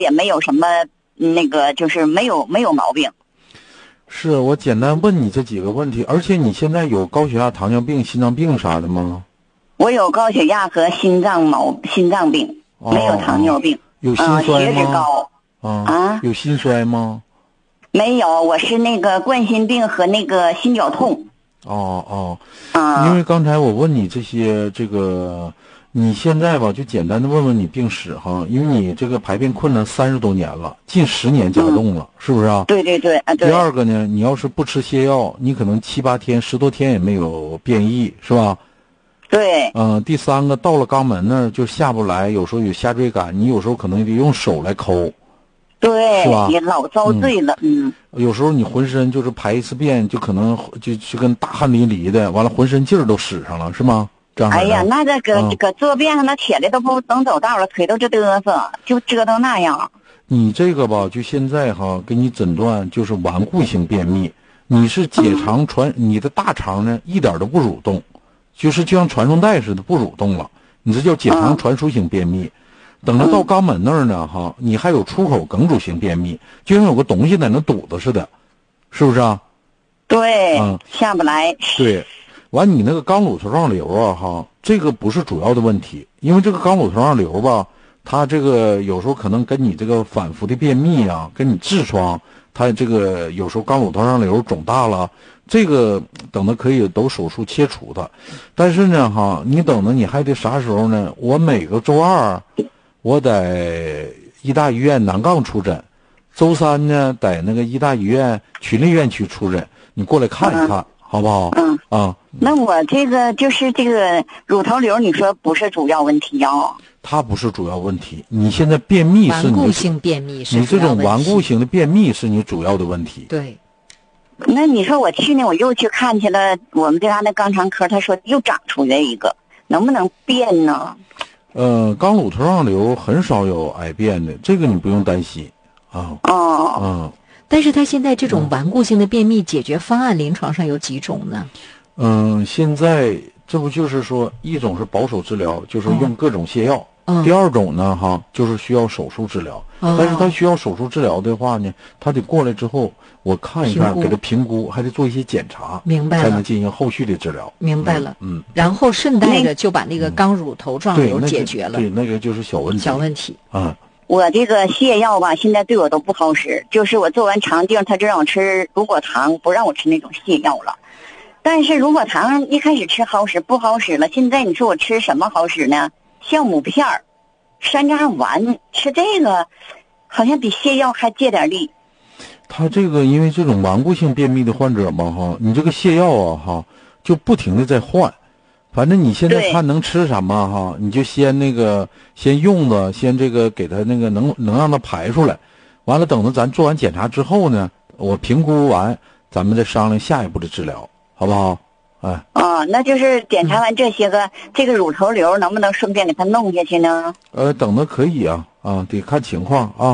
也没有什么那个，就是没有毛病。 是我简单问你这几个问题，而且你现在有高血压、糖尿病、心脏病啥的吗？ 我有高血压和心脏病，没有糖尿病。 有心衰吗？ 血脂高。 有心衰吗？ 没有，我是那个冠心病和那个心绞痛。 因为刚才我问你这些，你现在吧就简单的问问你病史哈，因为你这个排便困难30多年了，近10年加重了，是不是啊？ 对。 第二个呢，你要是不吃泻药，你可能7、8天、10多天也没有便意，是吧？ 对。 第三个，到了肛门那儿就下不来，有时候有下坠感，你有时候可能得用手来抠。 对， 是吧？ 也老遭罪了。 有时候你浑身就是排一次便，就可能就跟大汗淋漓的，完了浑身劲儿都使上了，是吗？这样。 哎呀，那这搁坐便上，那起来都不能走道了，腿都直嘚瑟，就折腾那样。 你这个吧，就现在哈，给你诊断就是顽固性便秘，你是解肠你的大肠呢一点都不蠕动，就像传送带似的不蠕动了，你这叫解肠传输性便秘。等着到肛门那儿呢，你还有出口梗阻性便秘，就像有个东西在那堵着似的，是不是啊？ 对，下不来。 对，完你那个肛乳头上瘤啊，这个不是主要的问题，因为这个肛乳头上瘤吧，它这个有时候可能跟你这个反复的便秘啊，跟你痔疮，它这个有时候肛乳头上瘤肿大了，这个等着可以都手术切除的，但是呢，你等着你还得啥时候呢？我每个周二。我在医大医院南岗出诊，周三呢在那个医大医院群力院区出诊，你过来看一看，好不好？ 那我这个就是这个乳头瘤，你说不是主要问题啊？ 它不是主要问题，你现在便秘是顽固性便秘是你这种顽固性的便秘是你主要的问题。 对。 那你说我去年我又去看去了，我们这家那肛肠科，他说又长出来一个，能不能变呢？ 肛乳头上瘤很少有癌变的，这个你不用担心啊。 但是他现在这种顽固性的便秘解决方案临床上有几种呢？ 现在这不就是说，一种是保守治疗，就是用各种泻药。第二种呢，就是需要手术治疗。但是他需要手术治疗的话呢，他得过来之后，我看一看，给他评估，还得做一些检查， 明白了， 才能进行后续的治疗。 明白了。然后顺带着就把那个肛乳头状瘤解决了。 对，那个就是小问题。 我这个泻药吧，现在对我都不好使，就是我做完肠镜，他就让我吃乳果糖，不让我吃那种泻药了。但是乳果糖一开始吃好使，不好使了。现在你说我吃什么好使呢？酵母片儿、山楂丸，吃这个好像比泻药还借点力。 他这个因为这种顽固性便秘的患者嘛，你这个泻药啊，就不停的在换。反正你现在看能吃什么你就先用的，先这个给他那个能让他排出来，完了等着咱做完检查之后呢，我评估完，咱们再商量下一步的治疗，好不好？ 那就是检查完这些个，这个乳头瘤能不能顺便给他弄下去呢？ 等着可以啊，得看情况啊，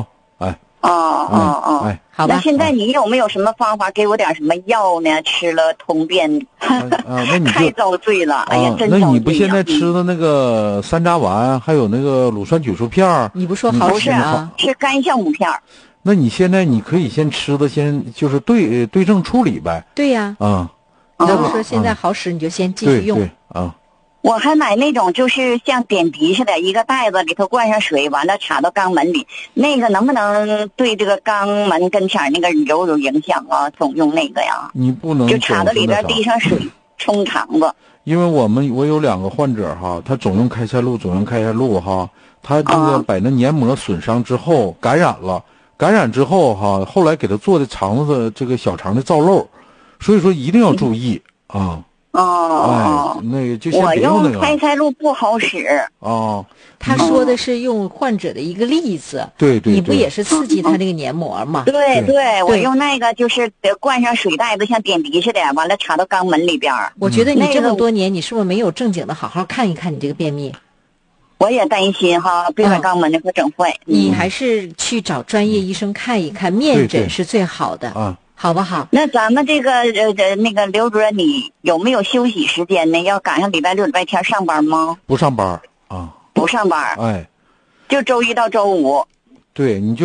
好吧。 那现在你有没有什么方法给我点什么药呢？吃了通便， 那你太遭罪了！哎呀，真遭罪。 那你不现在吃的那个山楂丸，还有那个乳酸菌素片你不说好使啊？ 吃干酵母片。 那你现在你可以先吃的，先就是对症处理呗。 对呀。要不说现在好使，你就先继续用。 对。 我还买那种就是像点滴似的，一个袋子里头灌上水，完了插到肛门里，那个能不能对这个肛门跟前那个瘤有影响啊？总用那个呀？ 你不能就插到里边滴上水冲肠子。因为我有2个患者他总用开塞露他这个把那黏膜损伤之后感染之后后来给他做的肠子的这个小肠的造瘘，所以说一定要注意啊。那个就先别用那个。 我用开塞露不好使。 他说的是用患者的一个例子。 对。 你不也是刺激他这个黏膜吗？ 对，我用那个就是灌上水袋子，像点滴似的，完了插到肛门里边。 我觉得你这么多年，你是不是没有正经的好好看一看你这个便秘？ 我也担心别把肛门那块整坏。 你还是去找专业医生看一看，面诊是最好的。好不好？ 那咱们这个那个刘主任，你有没有休息时间呢？要赶上礼拜六、礼拜天上班吗？ 不上班不上班。 哎， 就周一到周五。 对，你就